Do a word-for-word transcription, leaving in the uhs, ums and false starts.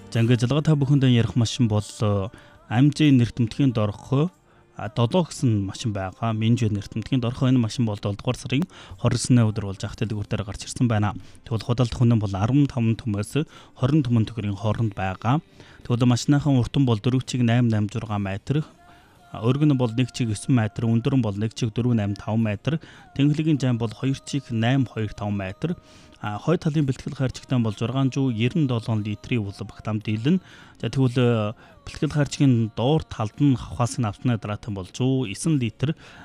За ингээд залгаа та бүхэндээ ярих машин бол ам-ийн нэртэмтгийн дорхой долоо гэсэн машин байгаа. Минжэ нэртэмтгийн дорхой энэ машин бол долдугаар сарын хорин тосны өдөр болж ахтай дэгүүрээр гарч ирсэн байна. Тэгвэл худалдах хүнэн бол арван таван түмээс хорин түмэн төгрөгийн хооронд байгаа. Тэгвэл машиныхан уртан бол дөрөв чиг осем осем зургаан метр. Өргөн бол нэг чиг девять метр, өндөр нь бол нэг чиг four eight five метр, тэнхлэгийн зам бол two чиг eight two five метр. А хой талын бэлтгэл хайрцагтай бол six hundred ninety-seven литрийн уул багтаамд дийлэн. За тэгвэл бэлтгэл хайрцагын доор талд нь хавхаас нь авсны дараатан бол one oh nine литр